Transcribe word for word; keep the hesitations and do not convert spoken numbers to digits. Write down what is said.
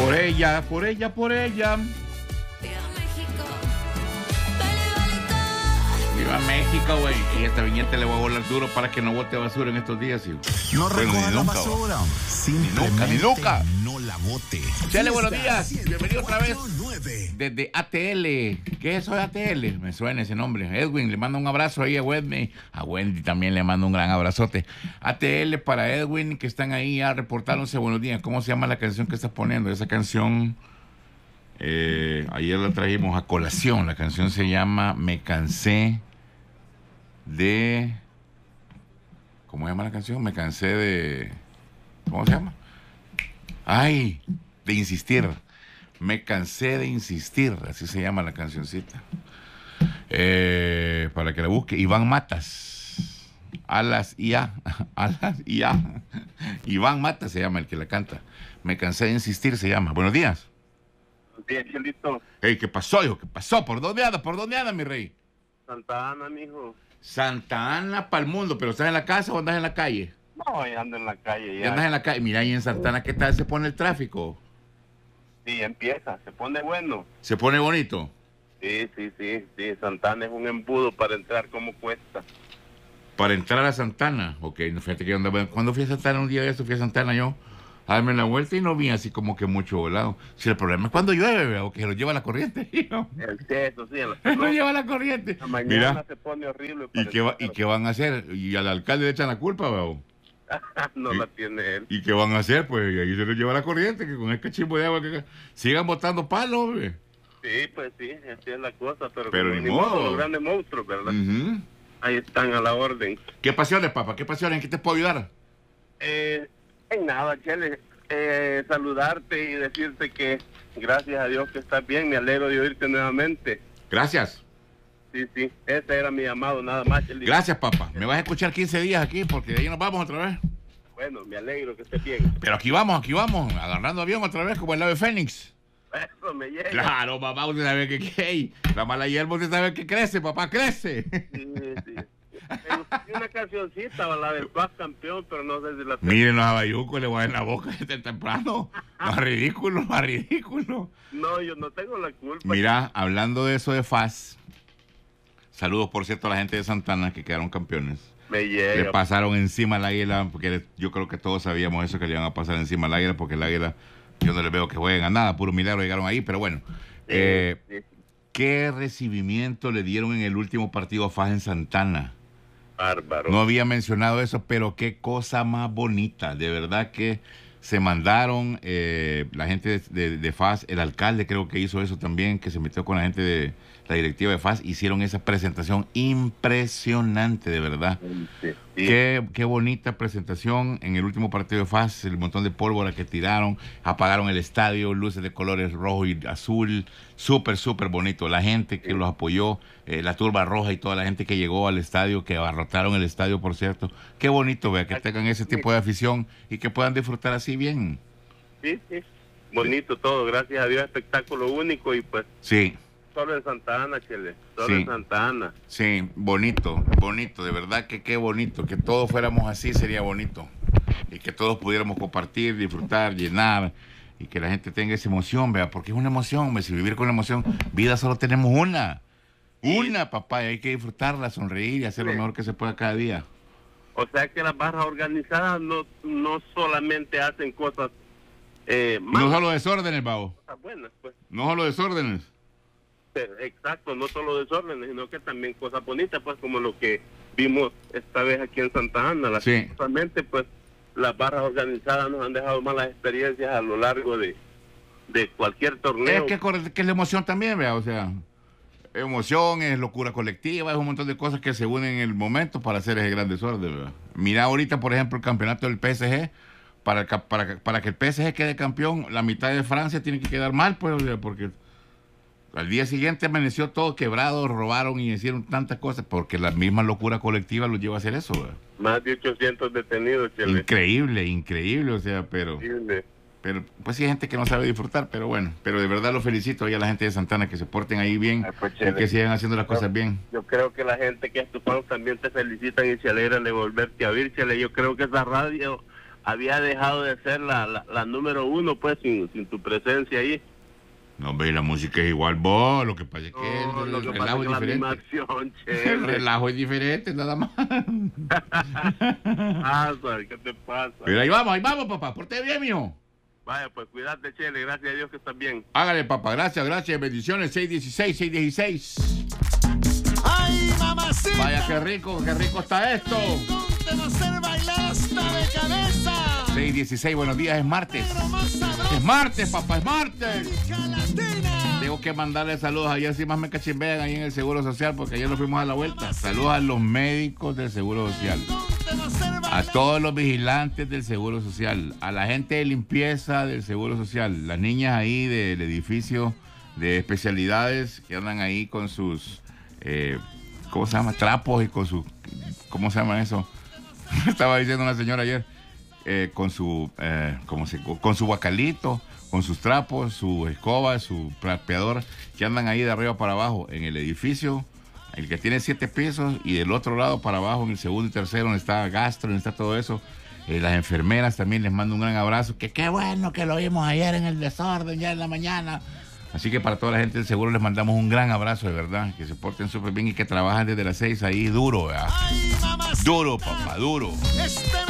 Por ella, por ella, por ella. Viva México, güey. Y esta viñeta le voy a volar duro para que no bote basura en estos días. ¿Sí? No bueno, recoja la basura. Simplemente ni nunca, ni nunca. no la bote. Chale, buenos días. Bienvenido otra vez. Desde A T L. ¿Qué es eso de A T L? Me suena ese nombre. Edwin, le mando un abrazo ahí a Wendy. A Wendy también le mando un gran abrazote. A T L para Edwin, que están ahí a reportándose. Buenos días. ¿Cómo se llama la canción que estás poniendo? Esa canción, eh, ayer la trajimos a colación. La canción se llama Me Cansé de... ¿Cómo se llama la canción? Me cansé de... ¿Cómo se llama? Ay, de insistir. Me cansé de insistir. Así se llama la cancioncita. Eh, para que la busque. Iván Matas. Alas y A. Alas y A. Iván Matas se llama el que la canta. Me cansé de insistir se llama. Buenos días. Buenos días, Chelito. Hey, ¿qué pasó, hijo? ¿Qué pasó? ¿Por dónde anda? ¿Por dónde anda, mi rey? Santa Ana, mijo. Santa Ana para el mundo. ¿Pero estás en la casa o andas en la calle? No, ya ando en la calle. Ya Ya andas en la calle. Mira, ahí en Santa Ana, ¿qué tal se pone el tráfico? Sí, empieza. Se pone bueno. ¿Se pone bonito? Sí, sí, sí. Sí, Santa Ana es un embudo para entrar. ¿Cómo cuesta? Para entrar a Santana, ok, no, fíjate que andaba, cuando fui a Santana un día de esto, fui a Santana yo a darme la vuelta y no vi así como que mucho volado. Si el problema es cuando llueve, o que se lo lleva la corriente, ¿no? El eso sí, en la, Se no, lo lleva la corriente. la mañana Mira, se pone horrible. ¿y qué, va, ¿y qué van a hacer? Y al alcalde le echan la culpa, ¿no? No y, la tiene él. ¿Y qué van a hacer? Pues y ahí se lo lleva la corriente, que con este chismo de agua que sigan botando palos, hombre. Sí, pues sí, así es la cosa, pero, Pero como ni modo. los grandes monstruos, ¿verdad? Uh-huh. Ahí están a la orden. ¿Qué pasiones, papá? ¿Qué pasiones? ¿En qué te puedo ayudar? Eh, en nada, Chele, eh, saludarte y decirte que gracias a Dios que estás bien, me alegro de oírte nuevamente. Gracias. Sí, sí, ese era mi llamado, nada más, Chele. Gracias, papá. Me vas a escuchar quince días aquí porque de ahí nos vamos otra vez. Bueno, me alegro que estés bien. Pero aquí vamos, aquí vamos, agarrando avión otra vez como el ave Fénix. Eso me llega. Claro, papá, usted sabe que, que la mala hierba, usted sabe que crece, papá, crece. Sí, sí. Me gustó una cancioncita, la del Paz Campeón, pero no sé si la... Miren los abayucos, le voy a dar en la boca desde temprano. Más ridículo, más ridículo. No, yo no tengo la culpa. Mira, hablando de eso de F A S, saludos, por cierto, a la gente de Santana que quedaron campeones. Me llega. Le pasaron encima al Águila, porque yo creo que todos sabíamos eso, que le iban a pasar encima al Águila, porque el Águila, yo no le veo que jueguen a nada, puro milagro llegaron ahí, pero bueno. Sí, eh, sí. ¿Qué recibimiento le dieron en el último partido a F A S en Santana? Bárbaro. No había mencionado eso, pero qué cosa más bonita. De verdad que se mandaron eh, la gente de, de, de F A S, el alcalde creo que hizo eso también, que se metió con la gente de la directiva de F A S, hicieron esa presentación impresionante, de verdad. Sí, sí. Qué, qué bonita presentación en el último partido de F A S, el montón de pólvora que tiraron, apagaron el estadio, luces de colores rojo y azul, súper, súper bonito. La gente que los apoyó, eh, la turba roja y toda la gente que llegó al estadio, que abarrotaron el estadio, por cierto. Qué bonito, vea, que tengan ese tipo de afición y que puedan disfrutar así bien. Sí, sí. Bonito todo, gracias a Dios, espectáculo único y pues... Sí. Solo en Santa Ana, Chele, solo Sí. en Santa Ana. Sí, bonito, bonito, de verdad que qué bonito, que todos fuéramos así sería bonito y que todos pudiéramos compartir, disfrutar, llenar y que la gente tenga esa emoción, vea, porque es una emoción, me si vivir con la emoción, vida solo tenemos una, una, papá, y hay que disfrutarla, sonreír y hacer lo Sí. mejor que se pueda cada día. O sea que las barras organizadas no, no solamente hacen cosas eh, No malas, solo desórdenes, Babo, cosas buenas, pues. no solo desórdenes. Exacto, no solo desórdenes, sino que también cosas bonitas, pues como lo que vimos esta vez aquí en Santa Ana. Sí. Lastimosamente, pues las barras organizadas nos han dejado malas experiencias a lo largo de, de cualquier torneo. Es que, corre- que es la emoción también, vea, o sea, emoción, es locura colectiva, es un montón de cosas que se unen en el momento para hacer ese gran desorden, ¿verdad? Mira ahorita, por ejemplo, el campeonato del P S G, para, el ca- para, que- para que el P S G quede campeón, la mitad de Francia tiene que quedar mal, pues, o sea, porque al día siguiente amaneció todo quebrado, robaron y hicieron tantas cosas, porque la misma locura colectiva los lleva a hacer eso, ¿verdad? Más de ochocientos detenidos, Chele. Increíble, increíble, o sea, pero... Increíble. Pero pues sí hay gente que no sabe disfrutar, pero bueno, pero de verdad lo felicito ahí a la gente de Santana que se porten ahí bien Ay, pues, y chévere. que sigan haciendo las cosas bien. Yo creo que la gente que es tu fan también te felicitan y se alegran de volverte a oír, Chele. Yo creo que esa radio había dejado de ser la, la, la número uno, pues, sin, sin tu presencia ahí. No, hombre, la música es igual, vos. Lo que pasa es que No, el, lo el que relajo pasa es es que la diferente. animación, El che. relajo es diferente, nada más. Ah, ¿qué te pasa? Pero ahí vamos, ahí vamos, papá. Porte bien, mijo. Vaya, pues cuídate, Chele, gracias a Dios que estás bien. Hágale, papá. Gracias, gracias. Bendiciones. seis dieciséis, seis dieciséis. ¡Ay, mamacita! Vaya, qué rico, qué rico está esto. Te va a hacer bailar hasta de cabeza. seis dieciséis, buenos días, es martes. Pero más sabrosa, Es martes, papá, es martes. hija latina. Tengo que mandarle saludos. Ayer sí más me cachimbean ahí en el Seguro Social porque ayer nos fuimos a la vuelta. Saludos a los médicos del Seguro Social. Te va a hacer A bailar. todos los vigilantes del Seguro Social, a la gente de limpieza del Seguro Social, las niñas ahí del edificio de especialidades que andan ahí con sus, eh, ¿cómo se llama? Trapos y con sus, ¿cómo se llama eso? Estaba diciendo una señora ayer, eh, con su, eh, ¿cómo se, con su bacalito, con sus trapos, su escoba, su trapeador, que andan ahí de arriba para abajo en el edificio. El que tiene siete pisos y del otro lado para abajo, en el segundo y tercero, donde está gastro, donde está todo eso. Eh, las enfermeras también les mando un gran abrazo. Que qué bueno que lo vimos ayer en el desorden, ya en la mañana. Así que para toda la gente del seguro les mandamos un gran abrazo, de verdad. Que se porten súper bien y que trabajan desde las seis ahí duro, ¿verdad? Ay, mamacita. Duro, papá, duro. Este